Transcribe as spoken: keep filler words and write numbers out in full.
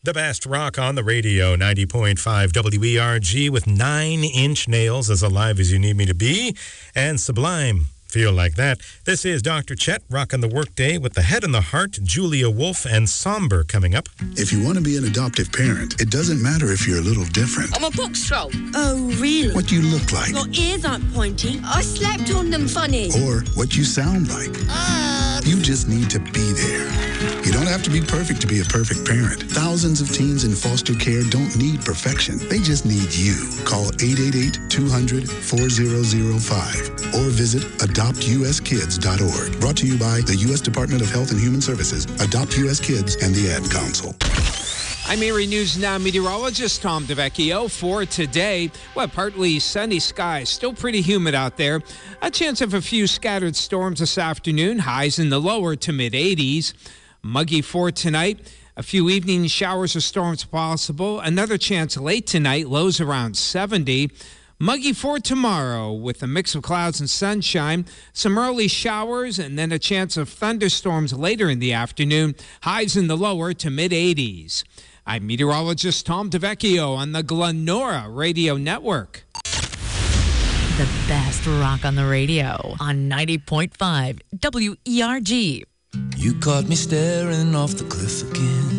The best rock on the radio, ninety point five W E R G with Nine Inch Nails, as alive as you need me to be, and Sublime. Feel like that. This is Doctor Chet, rocking the workday with the head and the heart, Julia Wolf, and Somber coming up. If you want to be an adoptive parent, it doesn't matter if you're a little different. I'm a book troll. Oh, really? What you look like. Your ears aren't pointy. I slept on them funny. Or what you sound like. Uh... You just need to be there. You don't have to be perfect to be a perfect parent. Thousands of teens in foster care don't need perfection. They just need you. Call eight eight eight, two hundred, four zero zero five or visit adopt u s kids dot org. Brought to you by the U S Department of Health and Human Services, Adopt U S Kids, and the Ad Council. I'm Erie News Now meteorologist Tom DeVecchio. For today, well, partly sunny skies, still pretty humid out there. A chance of a few scattered storms this afternoon, highs in the lower to mid eighties. Muggy for tonight. A few evening showers or storms possible. Another chance late tonight, lows around seventy. Muggy for tomorrow with a mix of clouds and sunshine. Some early showers and then a chance of thunderstorms later in the afternoon. Highs in the lower to mid eighties. I'm meteorologist Tom DeVecchio on the Glenora Radio Network. The best rock on the radio on ninety point five W E R G. You caught me staring off the cliff again.